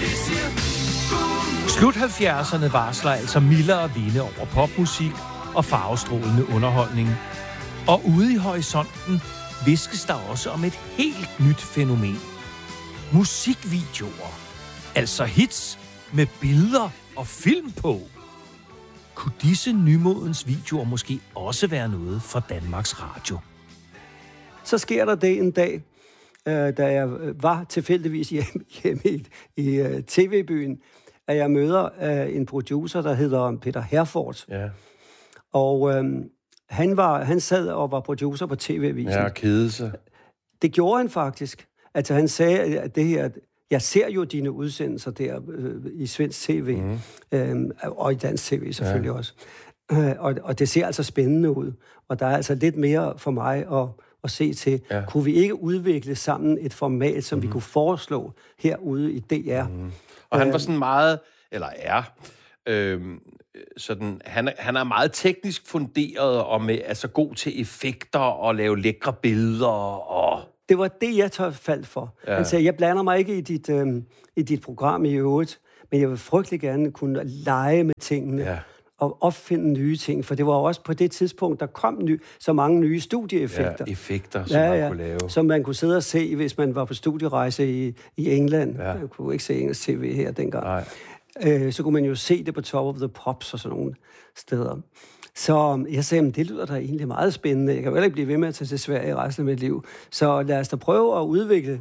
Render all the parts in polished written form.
Slut 70'erne varsler altså mildere vinde over popmusik og farvestrålende underholdning. Og ude i horisonten viskes der også om et helt nyt fænomen. Musikvideoer. Altså hits med billeder og film på. Kunne disse nymodens videoer måske også være noget for Danmarks Radio? Så sker der det en dag, da jeg var tilfældigvis hjemme i TV-byen, at jeg møder en producer, der hedder Peter Herford. Ja. Og han sad og var producer på TV-avisen. Ja, kede sig. Det gjorde han faktisk. Altså han sagde, at det her... Jeg ser jo dine udsendelser der i svensk tv, og i dansk tv selvfølgelig også. Og det ser altså spændende ud. Og der er altså lidt mere for mig at se til. Ja. Kunne vi ikke udvikle sammen et format, som vi kunne foreslå herude i DR? Og han var sådan meget, eller er, sådan, han er meget teknisk funderet og med, altså god til effekter og lave lækre billeder og... Det var det, jeg faldt for. Ja. Han sagde, jeg blander mig ikke i dit program i øvrigt, men jeg vil frygtelig gerne kunne lege med tingene og opfinde nye ting. For det var også på det tidspunkt, der kom så mange nye studieeffekter. Ja, effekter, som man kunne lave. Som man kunne sidde og se, hvis man var på studierejse i England. Ja. Man kunne ikke se engelsk tv her dengang. Nej. Så kunne man jo se det på Top of the Pops og sådan nogle steder. Så jeg sagde, det lyder da egentlig meget spændende. Jeg kan jo heller ikke blive ved med at tage til Sverige resten af mit liv. Så lad os da prøve at udvikle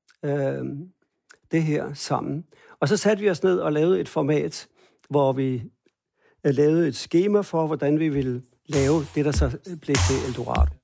det her sammen. Og så satte vi os ned og lavede et format, hvor vi lavede et skema for, hvordan vi ville lave det, der så blev til Eldorado.